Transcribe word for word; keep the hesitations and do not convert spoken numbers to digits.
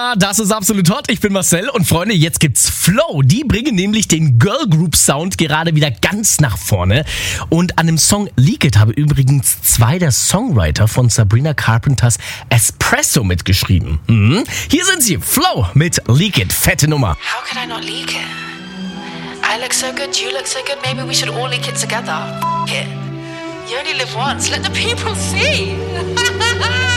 Ja, das ist absolut hot. Ich bin Marcel und Freunde, jetzt gibt's Flow. Die bringen nämlich den Girl Group Sound gerade wieder ganz nach vorne. Und an dem Song Leak It haben übrigens zwei der Songwriter von Sabrina Carpenters Espresso mitgeschrieben. Mhm. Hier sind sie, Flow mit Leak It. Fette Nummer. How could I not leak it? I look so good, you look so good, maybe we should all leak it together. F- it. You only live once, let the people see.